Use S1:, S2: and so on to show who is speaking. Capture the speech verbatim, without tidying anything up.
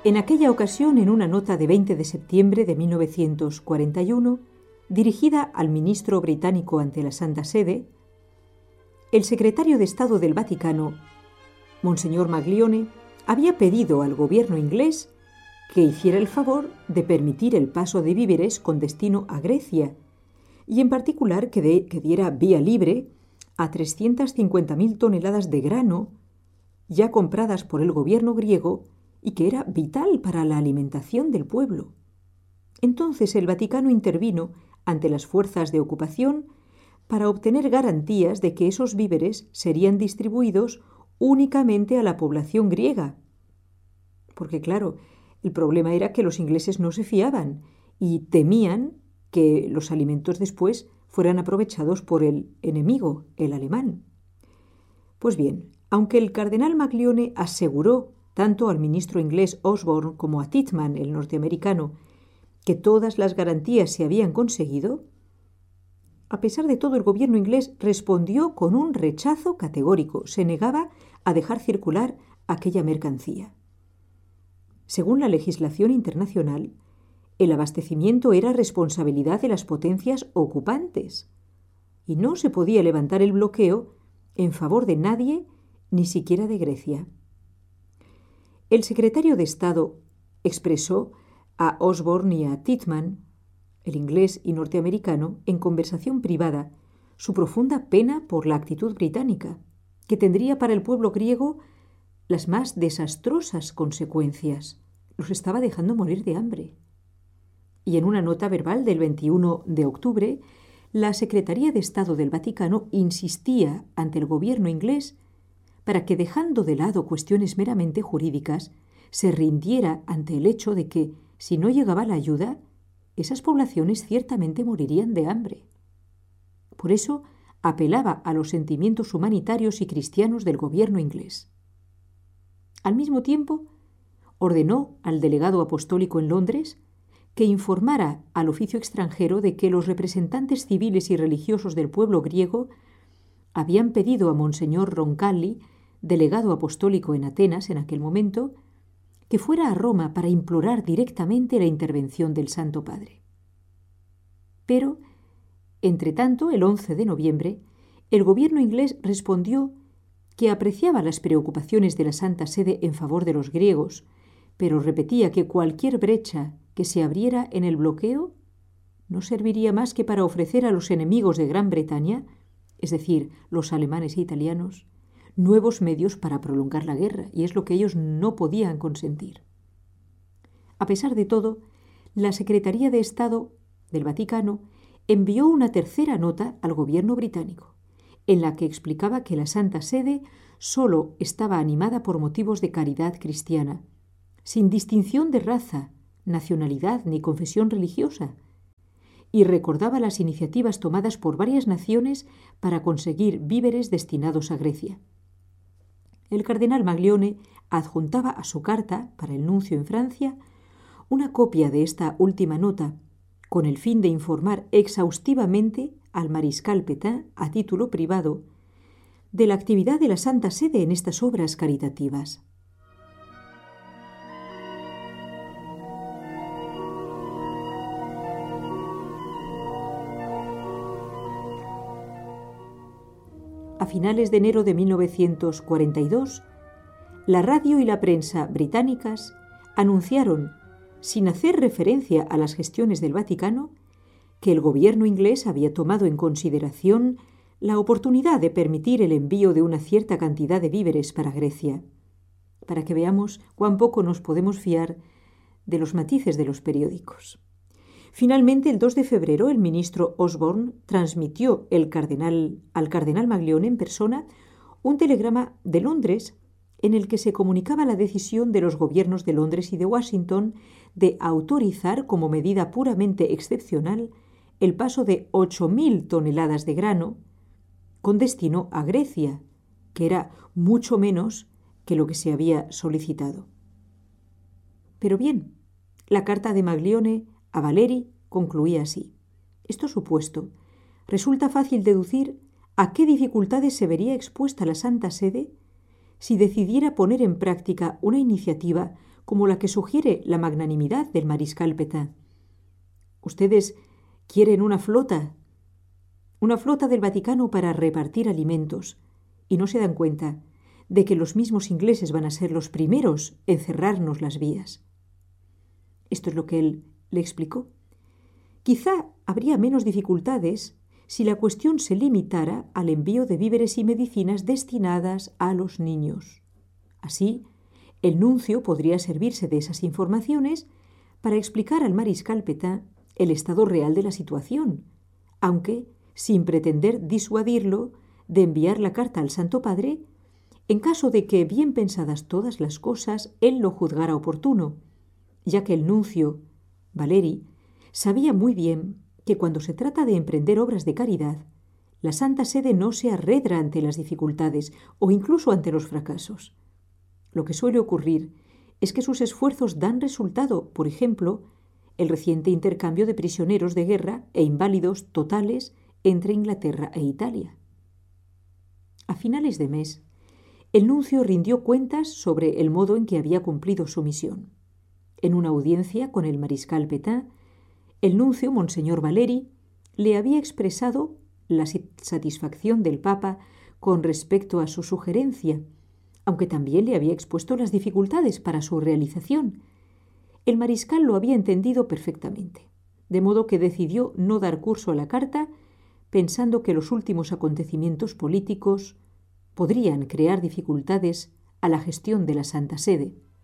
S1: En aquella ocasión, en una nota de veinte de septiembre de mil novecientos cuarenta y uno, dirigida al ministro británico ante la Santa Sede, el secretario de Estado del Vaticano, Monseñor Maglione, había pedido al gobierno inglés que hiciera el favor de permitir el paso de víveres con destino a Grecia y en particular que, de, que diera vía libre a trescientas cincuenta mil toneladas de grano ya compradas por el gobierno griego y que era vital para la alimentación del pueblo. Entonces el Vaticano intervino ante las fuerzas de ocupación para obtener garantías de que esos víveres serían distribuidos únicamente a la población griega. Porque claro, el problema era que los ingleses no se fiaban y temían que los alimentos después fueran aprovechados por el enemigo, el alemán. Pues bien, aunque el cardenal Maglione aseguró tanto al ministro inglés Osborne como a Titman, el norteamericano, que todas las garantías se habían conseguido, a pesar de todo el gobierno inglés respondió con un rechazo categórico, se negaba a dejar circular aquella mercancía. Según la legislación internacional, el abastecimiento era responsabilidad de las potencias ocupantes y no se podía levantar el bloqueo en favor de nadie, ni siquiera de Grecia. El secretario de Estado expresó a Osborne y a Titman, el inglés y norteamericano, en conversación privada, su profunda pena por la actitud británica, que tendría para el pueblo griego las más desastrosas consecuencias. Los estaba dejando morir de hambre. Y en una nota verbal del veintiuno de octubre, la Secretaría de Estado del Vaticano insistía ante el gobierno inglés para que, dejando de lado cuestiones meramente jurídicas, se rindiera ante el hecho de que, si no llegaba la ayuda, esas poblaciones ciertamente morirían de hambre. Por eso apelaba a los sentimientos humanitarios y cristianos del gobierno inglés. Al mismo tiempo, ordenó al delegado apostólico en Londres que informara al oficio extranjero de que los representantes civiles y religiosos del pueblo griego habían pedido a Monseñor Roncalli, delegado apostólico en Atenas en aquel momento, que fuera a Roma para implorar directamente la intervención del Santo Padre. Pero, entre tanto, el once de noviembre, el gobierno inglés respondió que apreciaba las preocupaciones de la Santa Sede en favor de los griegos, pero repetía que cualquier brecha que se abriera en el bloqueo no serviría más que para ofrecer a los enemigos de Gran Bretaña, es decir, los alemanes e italianos, nuevos medios para prolongar la guerra, y es lo que ellos no podían consentir. A pesar de todo, la Secretaría de Estado del Vaticano envió una tercera nota al gobierno británico, en la que explicaba que la Santa Sede solo estaba animada por motivos de caridad cristiana, sin distinción de raza, nacionalidad ni confesión religiosa, y recordaba las iniciativas tomadas por varias naciones para conseguir víveres destinados a Grecia. El cardenal Maglione adjuntaba a su carta para el nuncio en Francia una copia de esta última nota, con el fin de informar exhaustivamente al mariscal Pétain, a título privado, de la actividad de la Santa Sede en estas obras caritativas. A finales de enero de mil novecientos cuarenta y dos, la radio y la prensa británicas anunciaron, sin hacer referencia a las gestiones del Vaticano, que el gobierno inglés había tomado en consideración la oportunidad de permitir el envío de una cierta cantidad de víveres para Grecia, para que veamos cuán poco nos podemos fiar de los matices de los periódicos. Finalmente, el dos de febrero, el ministro Osborne transmitió el cardenal, al cardenal Maglione en persona un telegrama de Londres en el que se comunicaba la decisión de los gobiernos de Londres y de Washington de autorizar como medida puramente excepcional el paso de ocho mil toneladas de grano con destino a Grecia, que era mucho menos que lo que se había solicitado. Pero bien, la carta de Maglione a Valeri concluía así. Esto supuesto, resulta fácil deducir a qué dificultades se vería expuesta la Santa Sede si decidiera poner en práctica una iniciativa como la que sugiere la magnanimidad del mariscal Pétain. Ustedes quieren una flota, una flota del Vaticano para repartir alimentos, y no se dan cuenta de que los mismos ingleses van a ser los primeros en cerrarnos las vías. Esto es lo que él le explicó. Quizá habría menos dificultades si la cuestión se limitara al envío de víveres y medicinas destinadas a los niños. Así, el nuncio podría servirse de esas informaciones para explicar al mariscal Pétain el estado real de la situación, aunque sin pretender disuadirlo de enviar la carta al Santo Padre, en caso de que, bien pensadas todas las cosas, él lo juzgara oportuno, ya que el nuncio, Valeri, sabía muy bien que cuando se trata de emprender obras de caridad, la Santa Sede no se arredra ante las dificultades o incluso ante los fracasos. Lo que suele ocurrir es que sus esfuerzos dan resultado, por ejemplo, el reciente intercambio de prisioneros de guerra e inválidos totales entre Inglaterra e Italia. A finales de mes, el nuncio rindió cuentas sobre el modo en que había cumplido su misión. En una audiencia con el mariscal Pétain, el nuncio, Monseñor Valeri, le había expresado la satisfacción del Papa con respecto a su sugerencia, aunque también le había expuesto las dificultades para su realización. El mariscal lo había entendido perfectamente, de modo que decidió no dar curso a la carta, pensando que los últimos acontecimientos políticos podrían crear dificultades a la gestión de la Santa Sede.